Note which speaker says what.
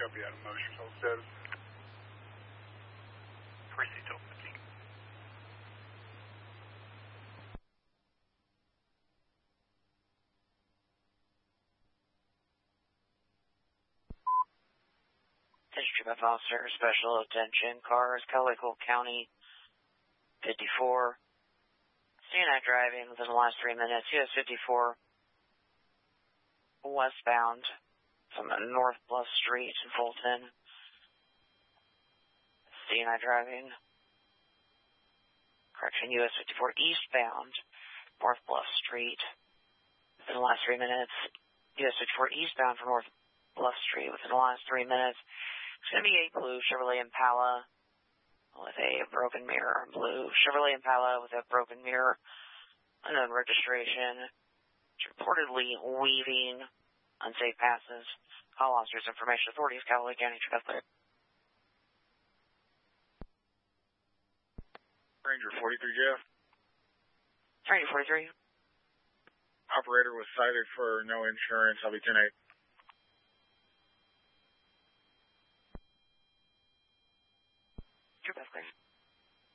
Speaker 1: Copy out of motion, hold status.
Speaker 2: Proceed to 15.
Speaker 3: District Officer, Special Attention, cars, Calico County, 54. CNI driving within the last 3 minutes. US 54, westbound from North Bluff Street in Fulton. CNI driving. Correction, US 54, eastbound, North Bluff Street within the last 3 minutes. US 54, eastbound from North Bluff Street within the last 3 minutes. It's going to be a blue Chevrolet Impala with a broken mirror. Blue Chevrolet Impala with a broken mirror. Unknown registration. It's reportedly weaving unsafe passes. Call officers, information authorities, Cowley County, Traffic.
Speaker 1: Ranger 43, Jeff.
Speaker 3: Ranger 43.
Speaker 1: Operator was cited for no insurance. I'll be 10-8.
Speaker 3: Traffic.